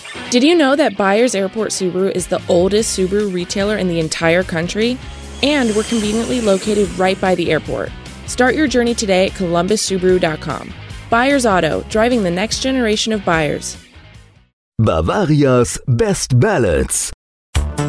Did you know that Byers Airport Subaru is the oldest Subaru retailer in the entire country? And we're conveniently located right by the airport. Start your journey today at columbussubaru.com. Byers Auto, driving the next generation of buyers. Bavaria's Best Ballads.